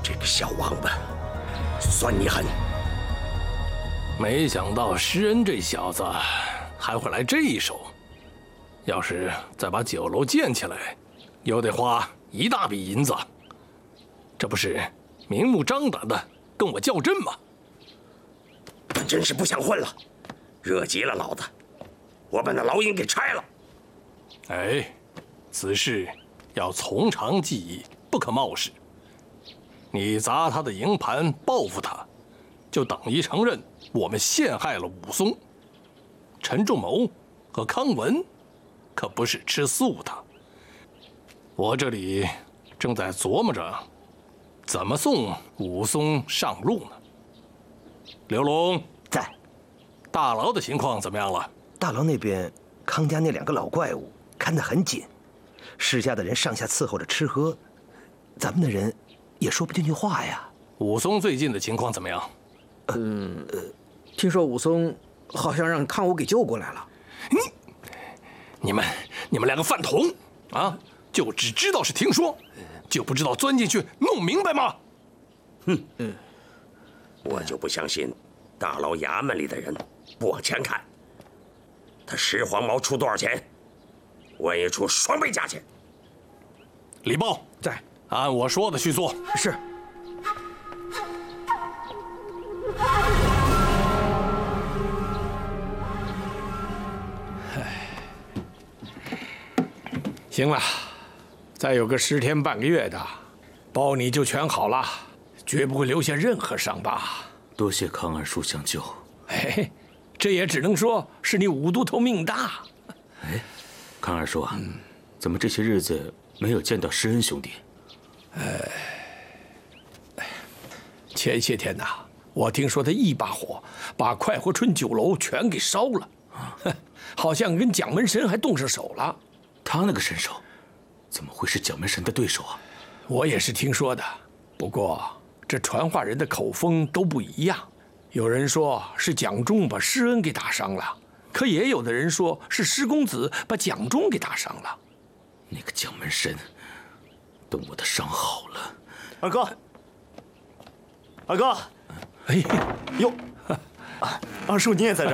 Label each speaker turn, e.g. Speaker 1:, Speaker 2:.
Speaker 1: 这个小王八，算你狠！
Speaker 2: 没想到施恩这小子还会来这一手。要是再把酒楼建起来，又得花一大笔银子。这不是明目张胆的跟我较真吗？
Speaker 1: 他真是不想混了，惹急了老子，我把那牢营给拆了。
Speaker 2: 哎，此事要从长计议，不可冒失。你砸他的营盘报复他，就等于承认我们陷害了武松。陈仲谋和康文可不是吃素的。我这里正在琢磨着怎么送武松上路呢。刘龙
Speaker 3: 在。
Speaker 2: 大牢的情况怎么样了？
Speaker 3: 大牢那边，康家那2个老怪物看得很紧，施家的人上下伺候着吃喝，咱们的人也说不进去话呀。
Speaker 2: 武松最近的情况怎么样？
Speaker 4: 听说武松好像让康武给救过来了。
Speaker 2: 你们2个饭桶啊，就只知道是听说，就不知道钻进去弄明白吗？
Speaker 1: 我就不相信大牢衙门里的人不往前看。他10黄毛出多少钱？我也出双倍价钱。
Speaker 2: 李豹
Speaker 4: 在，
Speaker 2: 按我说的去做。
Speaker 4: 是。
Speaker 5: 行了，再有个10天半个月的，包你就全好了，绝不会留下任何伤疤。
Speaker 6: 多谢康二叔相救。
Speaker 5: 哎，这也只能说是你武都头命大。
Speaker 6: 哎，康二叔啊，怎么这些日子没有见到施恩兄弟？
Speaker 5: 前些天呐，我听说他一把火把快活春酒楼全给烧了，好像跟蒋门神还动上手了。
Speaker 6: 他那个身手，怎么会是蒋门神的对手啊？
Speaker 5: 我也是听说的，不过这传话人的口风都不一样。有人说是蒋忠把施恩给打伤了，可也有的人说是施公子把蒋忠给打伤了。
Speaker 6: 那个蒋门神，等我的伤好了。
Speaker 7: 二哥，二哥，
Speaker 5: 哎，
Speaker 7: 哟，二叔你也在这儿。